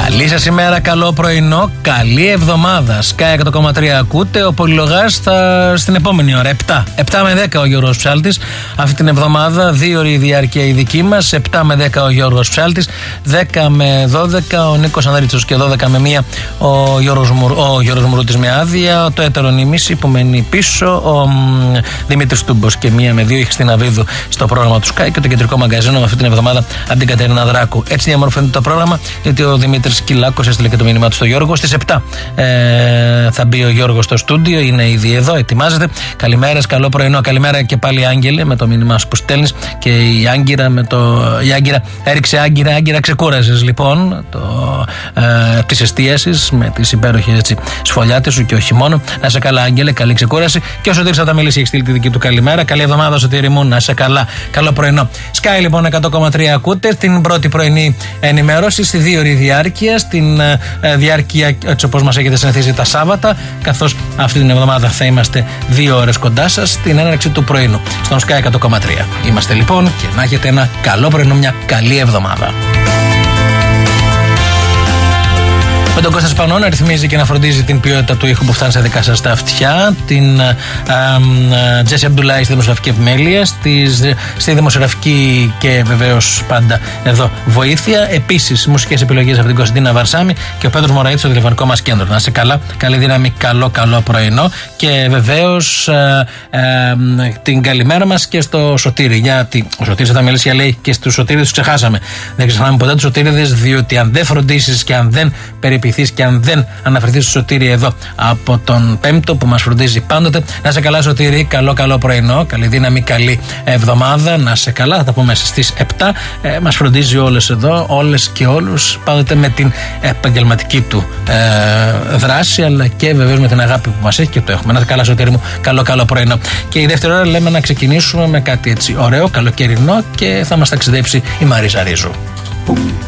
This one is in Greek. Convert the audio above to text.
Καλή σας ημέρα, καλό πρωινό, καλή εβδομάδα. Sky 100,3 ακούτε, ο Πολυλογάς στην επόμενη ώρα, 7 με 10 ο Γιώργος Ψάλτης. Αυτή την εβδομάδα, 2 ώρες η διάρκεια η δική μας, 7 με 10 ο Γιώργος Ψάλτης, 10 με 12 ο Νίκος Ανδρίτσος και 12 με 1 ο Γιώργος Μουρούτης με άδεια, το έτερο νημίση που μένει πίσω, ο Δημήτρης Τούμπος και 1 με 2 η Χριστίνα Βίδου στο πρόγραμμα του Sky και το κεντρικό μαγκαζίνο με αυτή την εβδομάδα από την Κατερίνα Δράκου. Έτσι διαμορφώνεται το πρόγραμμα, γιατί ο Δημήτρης Κυλάκος έστειλε και το μήνυμά του στο Γιώργο. Στις 7 θα μπει ο Γιώργος στο στούντιο, είναι ήδη εδώ, ετοιμάζεται. Καλημέρας, καλό πρωινό. Καλημέρα και πάλι, Άγγελε, με το μήνυμά σου που στέλνεις. Και η Άγκυρα, η Άγκυρα έριξε Άγκυρα, ξεκούρασες λοιπόν της εστίασης με τις υπέροχες σφολιάτες σου και όχι μόνο. Να είσαι καλά, Άγγελε, καλή ξεκούραση. Και ο Σωτήρης θα τα μιλήσει, έχει στείλει τη δική του καλημέρα. Καλή εβδομάδα, Σωτήρη μου, να είσαι καλά. Καλό πρωινό. Sky λοιπόν 100,3 ακούτε, την πρώτη πρωινή ενημέρωση στη 2 ώρη διάρκεια, στην διάρκεια έτσι όπως μας έχετε συνηθίσει τα Σάββατα, καθώς αυτή την εβδομάδα θα είμαστε 2 ώρες κοντά σας στην έναρξη του πρωινού στον Sky 100,3. Είμαστε λοιπόν και να έχετε ένα καλό πρωινό, μια καλή εβδομάδα. Με τον Κώστα Σπανό να ρυθμίζει και να φροντίζει την ποιότητα του ήχου που φτάνει στα δικά σας τα αυτιά, την Τζέσι Αμπτουλάη στη δημοσιογραφική επιμέλεια, στη δημοσιογραφική και βεβαίως πάντα εδώ βοήθεια. Επίσης, μουσικές επιλογές από την Κωνσταντίνα Βαρσάμι και ο Πέτρος Μωραήτης στο τηλεφωνικό μας κέντρο. Να είσαι καλά, καλή δύναμη, καλό πρωινό και βεβαίως την καλημέρα μας και στο Σωτήρη. Γιατί ο Σωτήρης θα μιλήσει, λέει, και στους Σωτήριδες τους ξεχάσαμε. Δεν ξεχνάμε ποτέ τους Σωτήριδες, διότι αν δεν φροντίσεις και αν δεν περιποιηθείς και αν δεν αναφερθείς στο Σωτήρη εδώ από τον Πέμπτο που μας φροντίζει πάντοτε. Να είσαι καλά, Σωτήρη, καλό πρωινό, καλή δύναμη, καλή εβδομάδα. Να είσαι καλά, θα τα πούμε στις 7. Μας φροντίζει όλες εδώ, όλες και όλους, πάντοτε με την επαγγελματική του δράση, αλλά και βεβαίως με την αγάπη που μας έχει και το έχουμε. Να είσαι καλά, Σωτήρη μου, καλό πρωινό. Και η δεύτερη ώρα λέμε να ξεκινήσουμε με κάτι έτσι ωραίο, καλοκαιρινό και θα μας ταξιδέψει η Μαρίζα Ρίζου.